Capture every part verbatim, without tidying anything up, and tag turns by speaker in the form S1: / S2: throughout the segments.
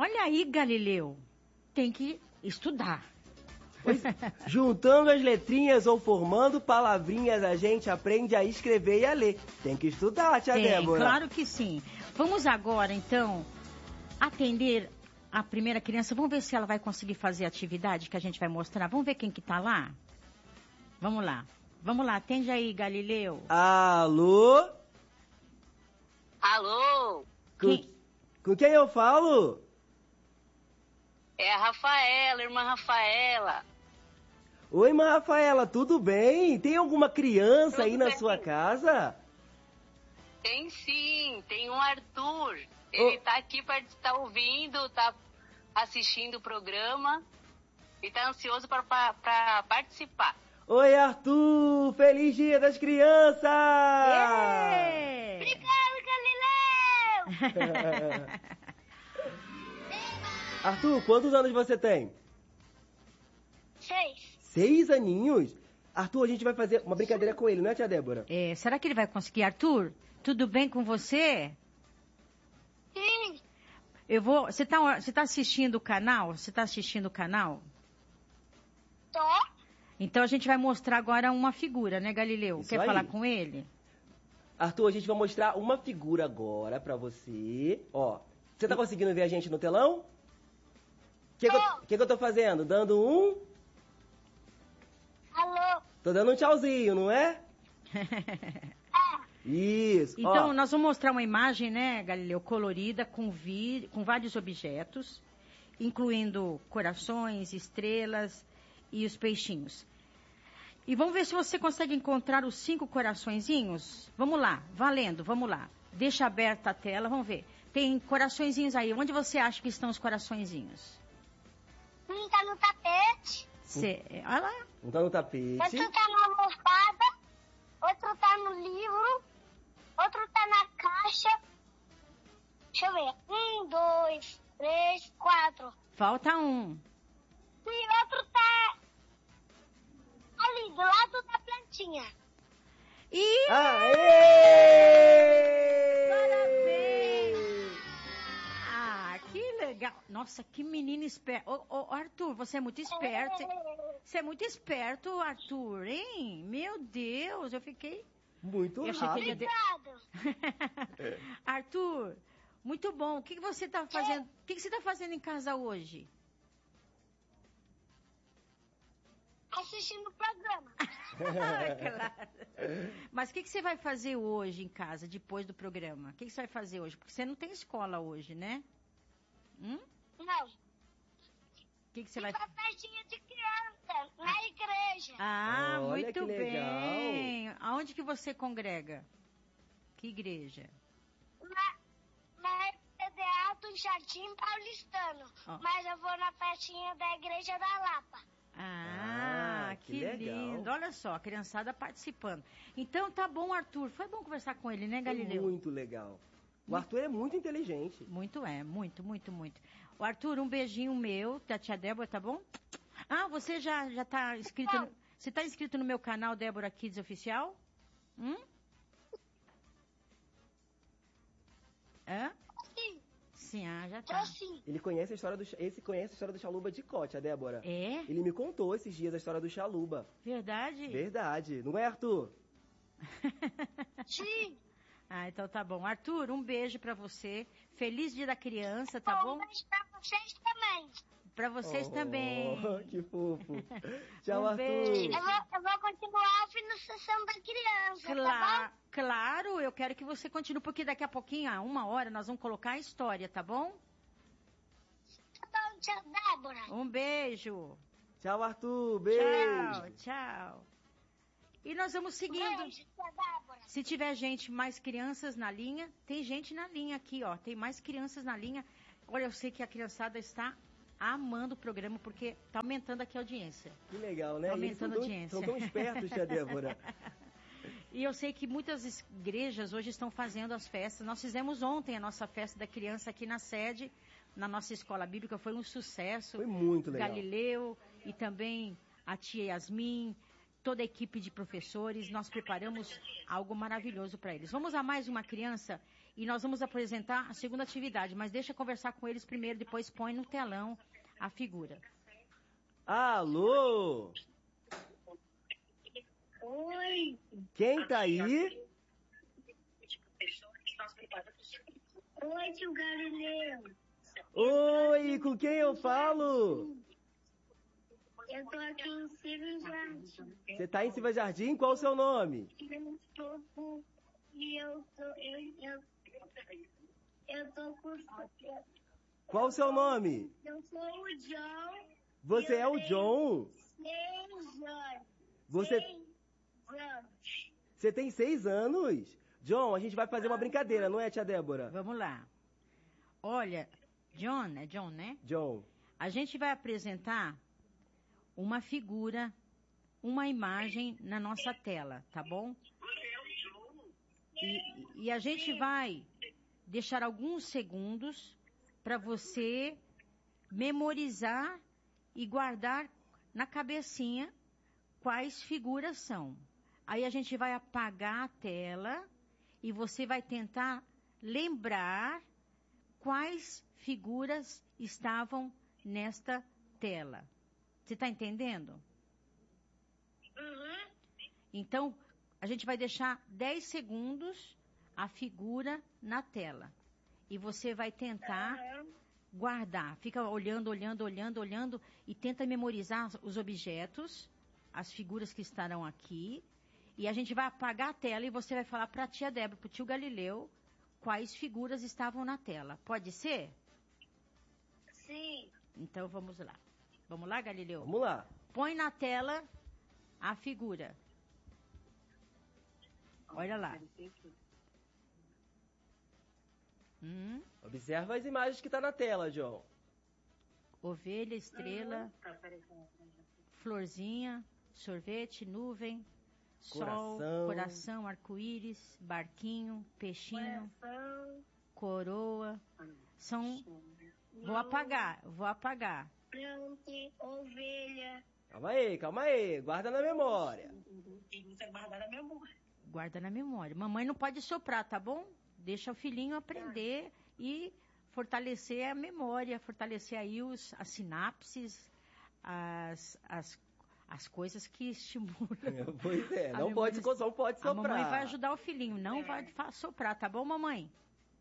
S1: Olha aí, Galileu. Tem que estudar.
S2: Pois, juntando as letrinhas ou formando palavrinhas, a gente aprende a escrever e a ler. Tem que estudar, tia
S1: Tem,
S2: Débora.
S1: Claro que sim. Vamos agora, então, atender a primeira criança. Vamos ver se ela vai conseguir fazer a atividade que a gente vai mostrar. Vamos ver quem que tá lá? Vamos lá. Vamos lá, atende aí, Galileu.
S2: Alô?
S3: Alô?
S2: Com
S1: Quem?
S2: com quem eu falo?
S3: É a Rafaela, irmã Rafaela.
S2: Oi, irmã Rafaela, tudo bem? Tem alguma criança
S3: Tudo
S2: aí na
S3: bem.
S2: sua casa?
S3: Tem sim, tem um Arthur. Ele
S2: Oh.
S3: tá aqui para estar ouvindo, tá assistindo o programa e tá ansioso para participar.
S2: Oi, Arthur! Feliz Dia das Crianças!
S1: É.
S3: Obrigado, Galileu!
S2: Arthur, quantos anos você tem?
S3: Seis.
S2: Seis aninhos? Arthur, a gente vai fazer uma brincadeira com ele, não é, tia Débora?
S1: É, será que ele vai conseguir, Arthur? Tudo bem com você?
S3: Sim.
S1: Eu vou. Você tá, você tá assistindo o canal? Você tá assistindo o canal?
S3: Tô.
S1: Então a gente vai mostrar agora uma figura, né, Galileu?
S2: Isso
S1: Quer
S2: aí.
S1: falar com ele?
S2: Arthur, a gente vai mostrar uma figura agora pra você. Ó, você tá conseguindo ver a gente no telão? O que, que, eu- que que eu tô fazendo? Dando um...
S3: Alô?
S2: Tô dando um tchauzinho, não é? Isso.
S1: Então,
S2: ó.
S1: nós vamos mostrar uma imagem, né, Galileu, colorida, com, vi... com vários objetos, incluindo corações, estrelas e os peixinhos. E vamos ver se você consegue encontrar os cinco coraçõezinhos. Vamos lá, valendo, vamos lá. Deixa aberta a tela, vamos ver. Tem coraçõezinhos aí. Onde você acha que estão os coraçõezinhos?
S3: Um tá no tapete,
S1: Cê... Olha lá.
S2: Um tá no tapete.
S3: outro tá na almofada, outro tá no livro, outro tá na caixa. Deixa eu ver. Um, dois, três, quatro.
S1: Falta um.
S3: E outro tá ali, do lado da plantinha.
S1: E...
S2: Aê!
S1: Ah, que legal. Nossa, que menino esperto. Ô, ô, Arthur, você é muito esperto. hein? Você é muito esperto, Arthur, hein? Meu Deus, eu fiquei...
S2: Muito
S1: Eu achei que ele ia
S2: rápido.
S1: de-
S3: Obrigado.
S1: Arthur, muito bom. O que, que você está fazendo? O que, que você está fazendo em casa hoje?
S3: Assistindo o programa.
S1: Claro. Mas o que, que você vai fazer hoje em casa, depois do programa? O que, que você vai fazer hoje? Porque você não tem escola hoje, né? Hum?
S3: Não.
S1: O que, que você
S3: E
S1: vai...
S3: pra festinha de criança, na igreja.
S1: Ah,
S2: Olha
S1: muito
S2: que legal.
S1: bem. Aonde que você congrega? Que igreja?
S3: Na, na E D A do Jardim Paulistano.
S1: Ó.
S3: Mas eu vou na festinha da Igreja da Lapa.
S1: Ah,
S2: Ah,
S1: que,
S2: que legal.
S1: lindo. Olha só, a criançada participando. Então tá bom, Arthur. Foi bom conversar com ele, né,
S2: Foi
S1: Galileu?
S2: muito legal. O Arthur é muito inteligente.
S1: Muito é, muito, muito, muito. O Arthur, um beijinho meu, da tia Débora, tá bom? Ah, você já, já tá inscrito... No, você tá inscrito no meu canal Débora Kids Oficial? Hum? Hã?
S3: Sim,
S1: Sim, ah, já
S3: tô
S1: tá.
S3: sim.
S2: Ele conhece a história do esse conhece a história do Chaluba de Cote, a Débora.
S1: É?
S2: Ele me contou esses dias a história do Chaluba.
S1: Verdade?
S2: Verdade. Não é, Arthur?
S3: Sim.
S1: Ah, então tá bom. Arthur, um beijo pra você. Feliz Dia da Criança, tá bom?
S3: Um beijo pra vocês também.
S1: Pra vocês
S2: Oh,
S1: também.
S2: Que fofo. Tchau,
S1: Um
S2: Arthur.
S1: beijo.
S3: Eu vou, eu vou continuar ouvindo a sessão da criança, tá
S1: Cla- claro, eu quero que você continue, porque daqui a pouquinho, a uma hora, nós vamos colocar a história, tá bom?
S3: bom? Tá bom, tia Débora.
S1: Um beijo.
S2: Tchau, Arthur. Beijo.
S1: Tchau, tchau. E nós vamos seguindo.
S3: Beijo, tia Débora.
S1: Se tiver gente, mais crianças na linha, tem gente na linha aqui, ó. Tem mais crianças na linha. Olha, eu sei que a criançada está amando o programa, porque tá aumentando aqui a audiência.
S2: Que legal, né?
S1: Tá
S2: E eles são
S1: aumentando a
S2: tão,
S1: audiência.
S2: são tão espertos, tia Débora.
S1: E eu sei que muitas igrejas hoje estão fazendo as festas. Nós fizemos ontem a nossa festa da criança aqui na sede, na nossa escola bíblica. Foi um sucesso.
S2: Foi muito legal.
S1: Galileu e também a tia Yasmin, toda a equipe de professores. Nós preparamos algo maravilhoso para eles. Vamos a mais uma criança e nós vamos apresentar a segunda atividade, mas deixa eu conversar com eles primeiro, depois põe no telão a figura.
S2: Alô?
S3: Oi.
S2: Quem tá aí?
S3: Oi, tio Galileu.
S2: Oi, com quem eu falo?
S3: Eu tô aqui em Silvio Jardim.
S2: Você tá em Silva Jardim? Qual o seu nome?
S3: Eu tô com... E eu tô... Eu, eu, eu tô com...
S2: Qual o seu nome?
S3: Eu sou o John.
S2: Você é o John?
S3: Seis anos.
S2: Você,
S3: Seis anos.
S2: você tem seis anos? John, a gente vai fazer uma brincadeira, não é, tia Débora?
S1: Vamos lá. Olha, John, é John, né?
S2: John.
S1: A gente vai apresentar uma figura, uma imagem na nossa tela, tá bom? E, e a gente vai deixar alguns segundos para você memorizar e guardar na cabecinha quais figuras são. Aí a gente vai apagar a tela e você vai tentar lembrar quais figuras estavam nesta tela. Você está entendendo?
S3: Uhum.
S1: Então, a gente vai deixar dez segundos a figura na tela. E você vai tentar
S3: Uhum.
S1: guardar. Fica olhando, olhando, olhando, olhando e tenta memorizar os objetos, as figuras que estarão aqui. E a gente vai apagar a tela e você vai falar para a tia Débora, para o tio Galileu, quais figuras estavam na tela. Pode ser?
S3: Sim.
S1: Então vamos lá. Vamos lá, Galileu?
S2: Vamos lá.
S1: Põe na tela a figura. Olha lá. Hum,
S2: Observa as imagens que tá na tela, John.
S1: ovelha, estrela, florzinha, sorvete, nuvem, sol,
S2: Coração.
S1: coração, arco-íris, barquinho, peixinho,
S3: Coração.
S1: coroa. São. Vou apagar, vou apagar.
S3: Planta. Ovelha.
S2: Calma aí, calma aí. Guarda na memória.
S3: Tem que guardar na memória.
S1: Guarda na memória. Mamãe não pode soprar, tá bom? Deixa o filhinho aprender e fortalecer a memória, fortalecer aí os, as sinapses, as, as, as coisas que estimulam.
S2: Pois é,
S1: a
S2: não pode,
S1: memória.
S2: não pode
S1: A
S2: soprar.
S1: mamãe vai ajudar o filhinho, não vai fa- soprar, tá bom, mamãe?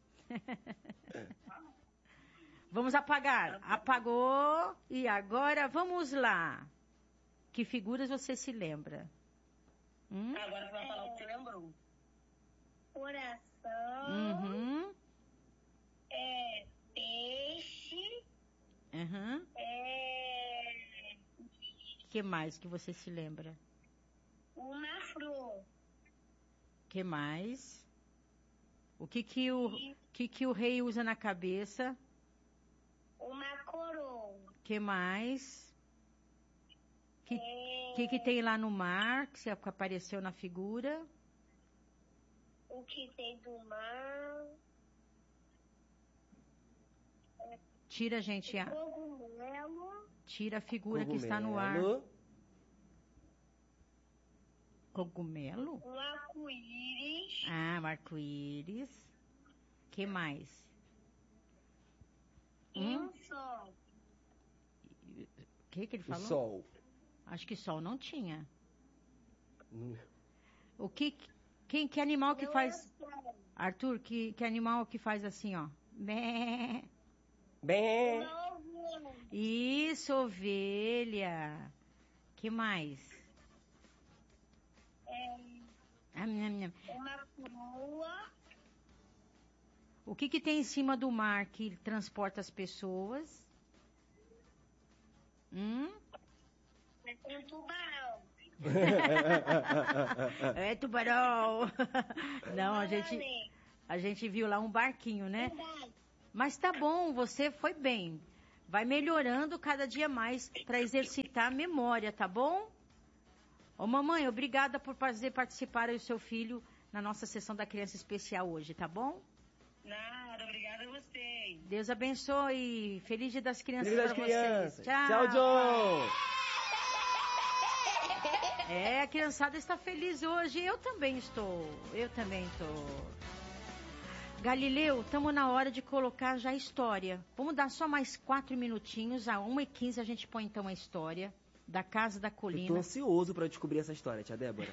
S1: Vamos apagar. Apagou. E agora vamos lá. Que figuras você se lembra? Hum?
S3: Agora você vai falar o que você lembrou. Coração.
S1: Uhum.
S3: É peixe.
S1: Uhum.
S3: É
S1: Que mais que você se lembra?
S3: uma flor.
S1: Que mais? O que que o, que que o rei usa na cabeça?
S3: Uma coroa.
S1: Que mais? Que,
S3: É,
S1: que que tem lá no mar, que se- que apareceu na figura?
S3: o que tem do mar.
S1: Tira, gente, a,
S3: Cogumelo.
S1: tira a figura que está no ar.
S2: Cogumelo.
S1: Cogumelo?
S3: Um arco-íris.
S1: Ah, o arco-íris. Que mais?
S3: E
S1: Hum?
S3: um sol.
S1: O que que ele
S2: O
S1: falou?
S2: sol.
S1: Acho que sol não tinha.
S2: Hum.
S1: O que, quem, que animal que
S3: Não
S1: faz...
S3: é sol.
S1: Arthur, que, que animal que faz assim, ó? Bé.
S2: Bem.
S3: Uma ovelha.
S1: Isso, ovelha. Que mais?
S3: É,
S1: Ah, nham, nham.
S3: uma coroa.
S1: O que que tem em cima do mar que transporta as pessoas? Hum?
S3: Um tubarão.
S1: É tubarão. Não, a gente, a gente viu lá um barquinho, né?
S3: Verdade.
S1: Mas tá bom, você foi bem. Vai melhorando cada dia mais para exercitar a memória, tá bom? Ô mamãe, obrigada por fazer participar aí o seu filho na nossa sessão da criança especial hoje, tá bom?
S3: Nada, obrigada a vocês.
S1: Deus abençoe. Feliz Dia das Crianças
S2: Feliz das
S1: para
S2: crianças.
S1: vocês. Tchau.
S2: Tchau, John.
S1: É, a criançada está feliz hoje. Eu também estou. Eu também estou. Galileu, estamos na hora de colocar já a história. Vamos dar só mais quatro minutinhos. A uma e quinze a gente põe então a história da Casa da Colina.
S2: Eu tô ansioso para descobrir essa história, tia Débora.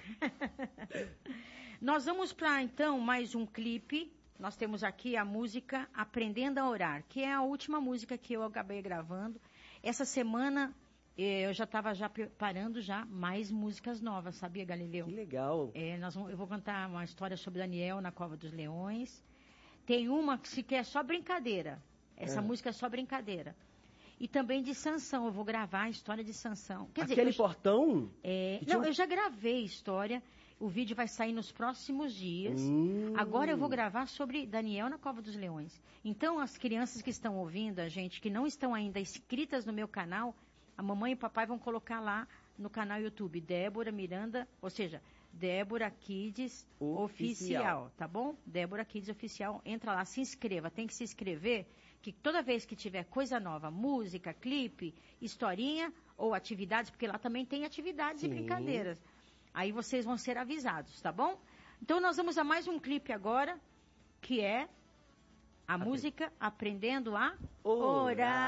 S1: Nós vamos para então mais um clipe. Nós temos aqui a música Aprendendo a Orar, que é a última música que eu acabei gravando. Essa semana eu já estava já preparando já mais músicas novas, sabia, Galileu?
S2: Que legal.
S1: É, nós vamos, eu vou contar uma história sobre Daniel na Cova dos Leões. Tem uma que se quer só brincadeira. Essa
S2: É.
S1: música é só brincadeira. E também de Sansão, eu vou gravar a história de Sansão. Quer
S2: Aquele
S1: dizer, eu,
S2: portão?
S1: é,
S2: que tinha
S1: não,
S2: um-
S1: eu já gravei a história. O vídeo vai sair nos próximos dias.
S2: Hum.
S1: Agora eu vou gravar sobre Daniel na Cova dos Leões. Então, as crianças que estão ouvindo a gente, que não estão ainda inscritas no meu canal, a mamãe e o papai vão colocar lá no canal YouTube, Débora Miranda, ou seja, Débora Kids
S2: Oficial.
S1: Oficial, tá bom? Débora Kids Oficial, entra lá, se inscreva, tem que se inscrever, que toda vez que tiver coisa nova, música, clipe, historinha ou atividades, porque lá também tem atividades
S2: Sim.
S1: e brincadeiras. Aí vocês vão ser avisados, tá bom? Então nós vamos a mais um clipe agora, que é a
S2: Apre-
S1: música Aprendendo a
S2: Orar.
S1: Orar.